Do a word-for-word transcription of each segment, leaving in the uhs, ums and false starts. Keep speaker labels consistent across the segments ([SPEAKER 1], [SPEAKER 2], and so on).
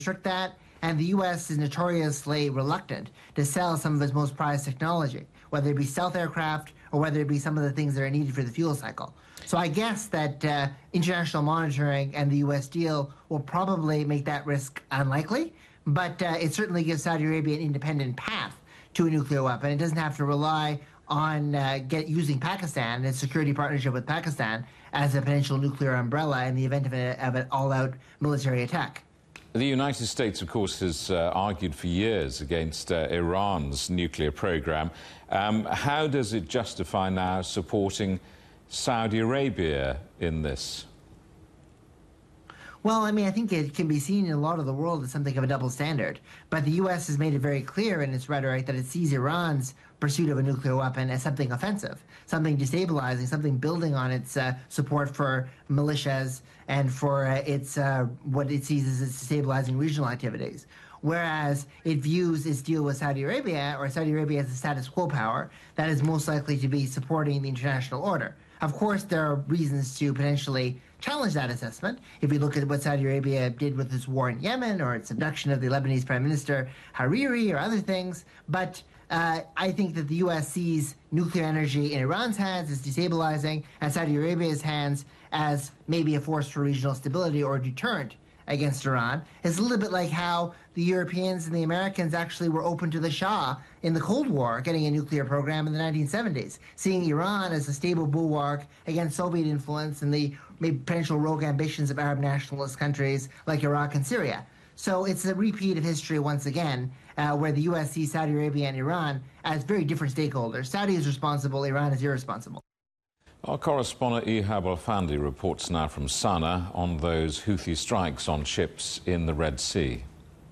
[SPEAKER 1] restrict that, and the U S is notoriously reluctant to sell some of its most prized technology, whether it be stealth aircraft or whether it be some of the things that are needed for the fuel cycle. So I guess that uh, international monitoring and the U S deal will probably make that risk unlikely, but uh, it certainly gives Saudi Arabia an independent path to a nuclear weapon. It doesn't have to rely on uh, get, using Pakistan and its security partnership with Pakistan as a potential nuclear umbrella in the event of, a, of an all-out military attack.
[SPEAKER 2] The United States, of course, has uh, argued for years against uh, Iran's nuclear program. Um, how does it justify now supporting Saudi Arabia in this?
[SPEAKER 1] Well, I mean, I think it can be seen in a lot of the world as something of a double standard. But the U S has made it very clear in its rhetoric that it sees Iran's pursuit of a nuclear weapon as something offensive, something destabilizing, something building on its uh, support for militias and for uh, its uh, what it sees as its destabilizing regional activities. Whereas it views its deal with Saudi Arabia, or Saudi Arabia as a status quo power, that is most likely to be supporting the international order. Of course, there are reasons to potentially challenge that assessment. If you look at what Saudi Arabia did with its war in Yemen or its abduction of the Lebanese Prime Minister Hariri or other things, but uh, I think that the U S sees nuclear energy in Iran's hands as destabilizing and Saudi Arabia's hands as maybe a force for regional stability or a deterrent against Iran. It's a little bit like how the Europeans and the Americans actually were open to the Shah in the Cold War getting a nuclear program in the nineteen seventies, seeing Iran as a stable bulwark against Soviet influence and the maybe potential rogue ambitions of Arab nationalist countries like Iraq and Syria. So it's a repeat of history once again, uh, where the U S sees Saudi Arabia and Iran as very different stakeholders. Saudi is responsible, Iran is irresponsible.
[SPEAKER 2] Our correspondent Ihab Al-Fandi reports now from Sana'a on those Houthi strikes on ships in the Red Sea.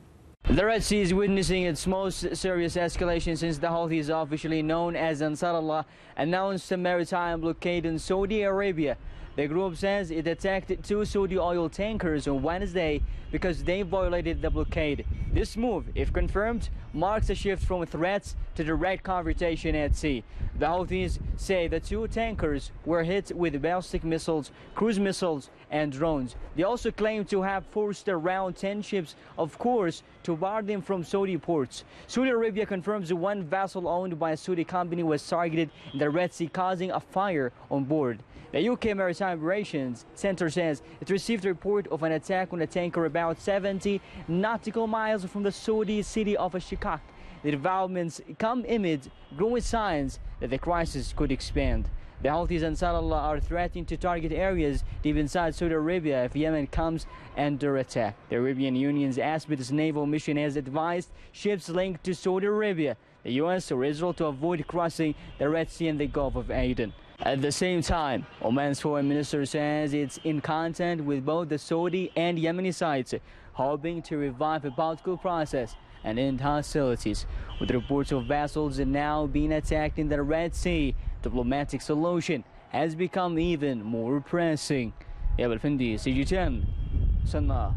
[SPEAKER 3] The Red Sea is witnessing its most serious escalation since the Houthis, officially known as Ansar Allah, announced a maritime blockade in Saudi Arabia. The group says it attacked two Saudi oil tankers on Wednesday because they violated the blockade. This move, if confirmed, marks a shift from threats to direct confrontation at sea. The Houthis say the two tankers were hit with ballistic missiles, cruise missiles, and drones. They also claim to have forced around ten ships, of course, to bar them from Saudi ports. Saudi Arabia confirms one vessel owned by a Saudi company was targeted in the Red Sea, causing a fire on board. The U K Maritime Operations Center says it received a report of an attack on a tanker about seventy nautical miles from the Saudi city of Shikak. The developments come amid growing signs that the crisis could expand. The Houthis and Ansar Allah are threatening to target areas deep inside Saudi Arabia if Yemen comes under attack. The Arabian Union's Aspetus naval mission has advised ships linked to Saudi Arabia, the U S or Israel to avoid crossing the Red Sea and the Gulf of Aden. At the same time, Oman's foreign minister says it's in contact with both the Saudi and Yemeni sides, hoping to revive a political process and end hostilities. With reports of vessels now being attacked in the Red Sea, diplomatic solution has become even more pressing. Ihab Al-Fandi, C G ten, Sana'a.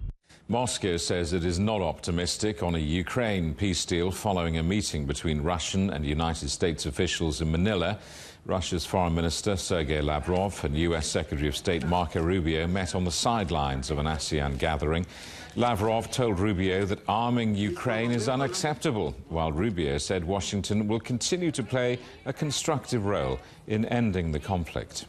[SPEAKER 2] Moscow says it is not optimistic on a Ukraine peace deal following a meeting between Russian and United States officials in Manila. Russia's Foreign Minister Sergei Lavrov and U S Secretary of State Marco Rubio met on the sidelines of an ASEAN gathering. Lavrov told Rubio that arming Ukraine is unacceptable, while Rubio said Washington will continue to play a constructive role in ending the conflict.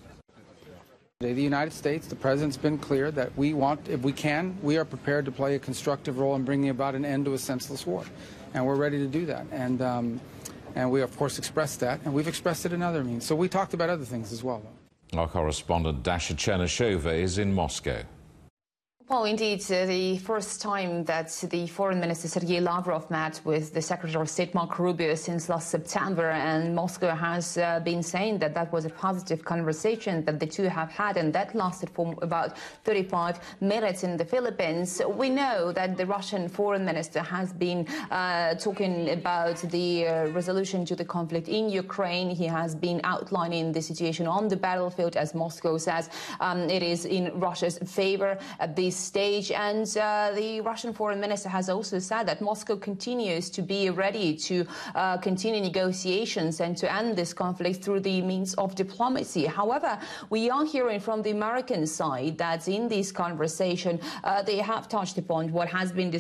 [SPEAKER 4] The United States, the President's been clear that we want, if we can, we are prepared to play a constructive role in bringing about an end to a senseless war. And we're ready to do that. And, um, and we, of course, expressed that, and we've expressed it in other means. So we talked about other things as well.
[SPEAKER 2] Our correspondent Dasha Chernyshova is in Moscow.
[SPEAKER 5] Well, indeed, uh, the first time that the Foreign Minister Sergei Lavrov met with the Secretary of State Marco Rubio since last September, and Moscow has uh, been saying that that was a positive conversation that the two have had, and that lasted for about thirty-five minutes in the Philippines. We know that the Russian Foreign Minister has been uh, talking about the uh, resolution to the conflict in Ukraine. He has been outlining the situation on the battlefield, as Moscow says um, it is in Russia's favor at this stage, and uh, the Russian Foreign Minister has also said that Moscow continues to be ready to uh, continue negotiations and to end this conflict through the means of diplomacy. However, we are hearing from the American side that in this conversation uh, they have touched upon what has been